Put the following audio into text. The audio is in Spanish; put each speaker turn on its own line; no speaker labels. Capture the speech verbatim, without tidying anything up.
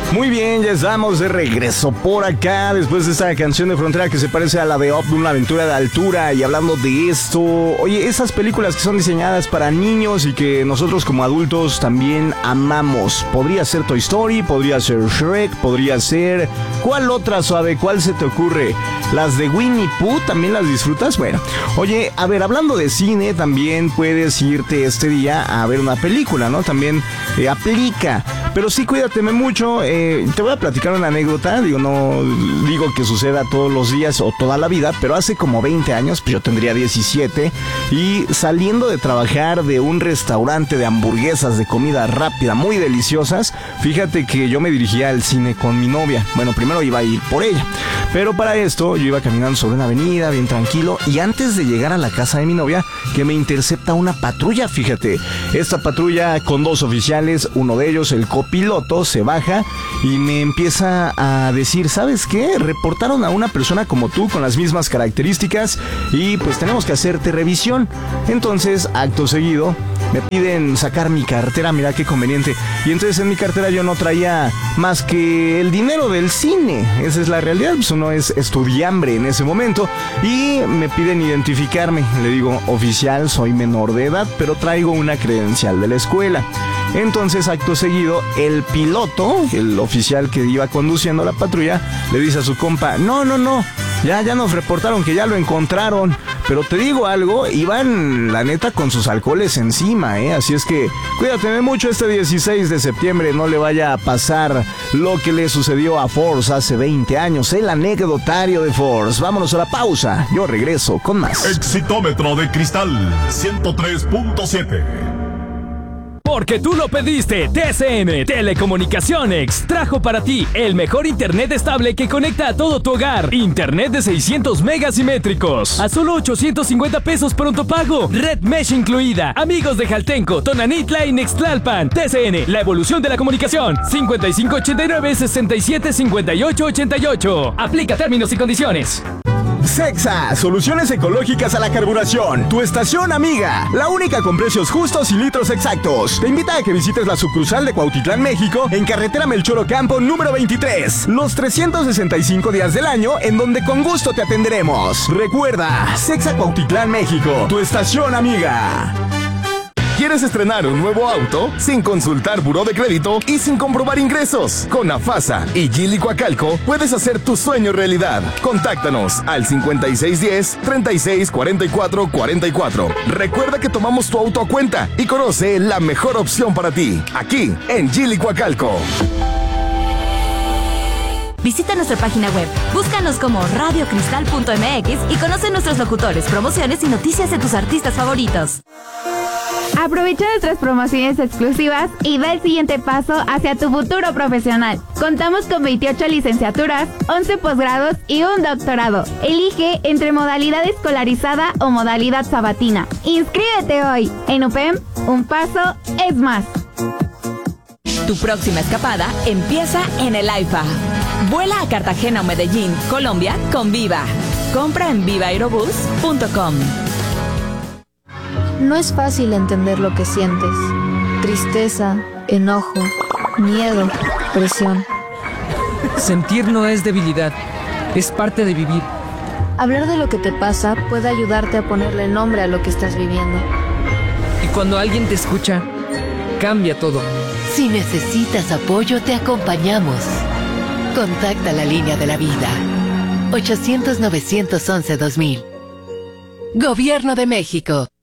Muy bien, ya estamos de regreso por acá después de esta canción de Frontera que se parece a la de Up, una aventura de altura. Y hablando de esto, oye, esas películas que son diseñadas para niños y que nosotros como adultos también amamos. Podría ser Toy Story, podría ser Shrek, podría ser... ¿Cuál otra, suave? ¿Cuál se te ocurre? ¿Las de Winnie Pooh también las disfrutas? Bueno, oye, a ver, hablando de cine, también puedes irte este día a ver una película, ¿no? También eh, aplica. Pero sí, cuídateme mucho. Eh, te voy a platicar una anécdota. Digo, no digo que suceda todos los días o toda la vida, pero hace como veinte años, pues yo tendría diecisiete. Y saliendo de trabajar de un restaurante de hamburguesas de comida rápida, muy deliciosas, fíjate que yo me dirigía al cine con mi novia. Bueno, primero iba a ir por ella. Pero para esto yo iba caminando sobre una avenida bien tranquilo. Y antes de llegar a la casa de mi novia, que me intercepta una patrulla, fíjate. Esta patrulla con dos oficiales, uno de ellos, el copiloto, se baja y me empieza a decir, ¿sabes qué? Reportaron a una persona como tú con las mismas características y pues tenemos que hacerte revisión. Entonces, acto seguido, me piden sacar mi cartera, mira qué conveniente. Y entonces en mi cartera yo no traía más que el dinero del cine. Esa es la realidad, pues uno es estudiambre en ese momento. Y me piden identificarme. Le digo, oficial, soy menor de edad, pero traigo una credencial de la escuela. Entonces, acto seguido, el piloto, el oficial que iba conduciendo la patrulla, le dice a su compa, no, no, no, ya, ya nos reportaron que ya lo encontraron. Pero te digo algo, iban, la neta, con sus alcoholes encima, ¿eh? Así es que cuídate mucho este dieciséis de septiembre, no le vaya a pasar lo que le sucedió a Force hace veinte años, el anecdotario de Force. Vámonos a la pausa, yo regreso con más.
Exitómetro de Cristal ciento tres punto siete.
Porque tú lo pediste, T C N Telecomunicaciones trajo para ti el mejor internet estable que conecta a todo tu hogar. Internet de seiscientos megas simétricos a solo ochocientos cincuenta pesos pronto pago. Red Mesh incluida. Amigos de Jaltenco, Tonanitla y Nextlalpan. T C N, la evolución de la comunicación. cincuenta y cinco ochenta y nueve, sesenta y siete, cincuenta y ocho ochenta y ocho. Aplica términos y condiciones.
Sexa, soluciones ecológicas a la carburación. Tu estación amiga, la única con precios justos y litros exactos. Te invita a que visites la sucursal de Cuautitlán, México, en carretera Melchor Ocampo número veintitrés. Los trescientos sesenta y cinco días del año, en donde con gusto te atenderemos. Recuerda, Sexa Cuautitlán, México, tu estación amiga.
¿Quieres estrenar un nuevo auto sin consultar buró de crédito y sin comprobar ingresos? Con Afasa y Geely Coacalco puedes hacer tu sueño realidad. Contáctanos al cincuenta y seis diez, treinta y seis cuarenta y cuatro cuarenta y cuatro. Recuerda que tomamos tu auto a cuenta y conoce la mejor opción para ti, aquí en Geely Coacalco.
Visita nuestra página web, búscanos como radio cristal punto m x y conoce nuestros locutores, promociones y noticias de tus artistas favoritos.
Aprovecha nuestras promociones exclusivas y da el siguiente paso hacia tu futuro profesional. Contamos con veintiocho licenciaturas, once posgrados y un doctorado. Elige entre modalidad escolarizada o modalidad sabatina. ¡Inscríbete hoy! En U P E M, un paso es más.
Tu próxima escapada empieza en el AIFA. Vuela a Cartagena o Medellín, Colombia, con Viva. Compra en viva aerobús punto com.
No es fácil entender lo que sientes. Tristeza, enojo, miedo, presión.
Sentir no es debilidad, es parte de vivir.
Hablar de lo que te pasa puede ayudarte a ponerle nombre a lo que estás viviendo.
Y cuando alguien te escucha, cambia todo.
Si necesitas apoyo, te acompañamos. Contacta la línea de la vida. ochocientos, novecientos once, dos mil. Gobierno de México.